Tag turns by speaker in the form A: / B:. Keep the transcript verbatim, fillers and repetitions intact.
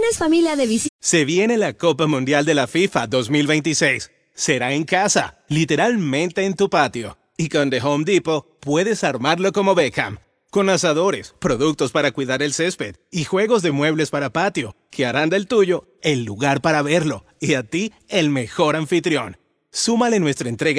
A: tienes familia de visita.
B: Se viene la Copa Mundial de la FIFA dos mil veintiséis. Será en casa, literalmente en tu patio. Y con The Home Depot puedes armarlo como Beckham. Con asadores, productos para cuidar el césped y juegos de muebles para patio, que harán del tuyo el lugar para verlo y a ti el mejor anfitrión. Súmale nuestra entrega